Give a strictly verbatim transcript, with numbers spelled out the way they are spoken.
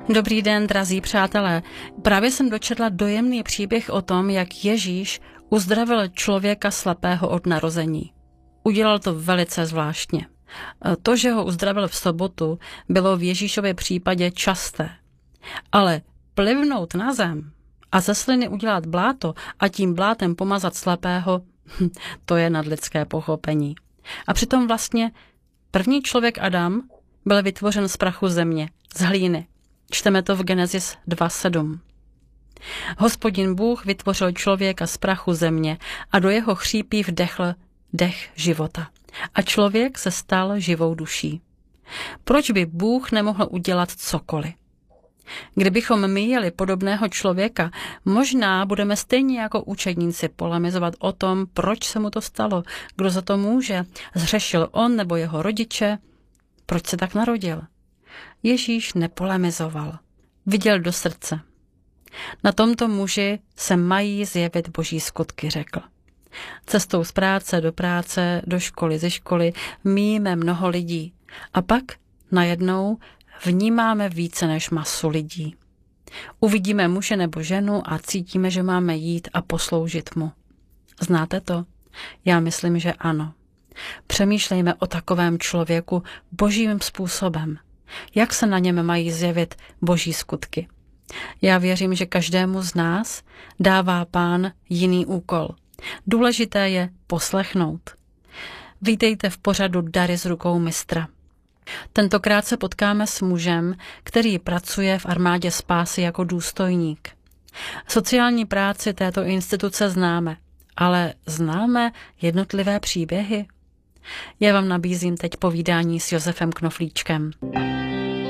Dobrý den, drazí přátelé. Právě jsem dočetla dojemný příběh o tom, jak Ježíš uzdravil člověka slepého od narození. Udělal to velice zvláštně. To, že ho uzdravil v sobotu, bylo v Ježíšově případě časté. Ale plivnout na zem a ze sliny udělat bláto a tím blátem pomazat slepého, to je nadlidské pochopení. A přitom vlastně první člověk Adam byl vytvořen z prachu země, z hlíny. Čteme to v Genesis dva sedm. Hospodin Bůh vytvořil člověka z prachu země a do jeho chřípí vdechl dech života. A člověk se stal živou duší. Proč by Bůh nemohl udělat cokoliv? Kdybychom my jeli podobného člověka, možná budeme stejně jako učedníci polemizovat o tom, proč se mu to stalo, kdo za to může, zřešil on nebo jeho rodiče, proč se tak narodil. Ježíš nepolemizoval, viděl do srdce. Na tomto muži se mají zjevit boží skutky, řekl. Cestou z práce do práce, do školy, ze školy míjíme mnoho lidí a pak najednou vnímáme více než masu lidí. Uvidíme muže nebo ženu a cítíme, že máme jít a posloužit mu. Znáte to? Já myslím, že ano. Přemýšlejme o takovém člověku božím způsobem. Jak se na něm mají zjevit boží skutky? Já věřím, že každému z nás dává Pán jiný úkol. Důležité je poslechnout. Vítejte v pořadu Dary z rukou mistra. Tentokrát se potkáme s mužem, který pracuje v armádě spásy jako důstojník. Sociální práci této instituce známe, ale známe jednotlivé příběhy? Já vám nabízím teď povídání s Josefem Knoflíčkem.